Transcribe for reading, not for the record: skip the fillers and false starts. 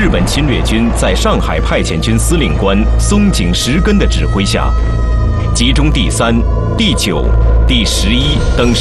本侵略军在上海派遣军司令官松井石根的指挥下，集中第3、第9、第11等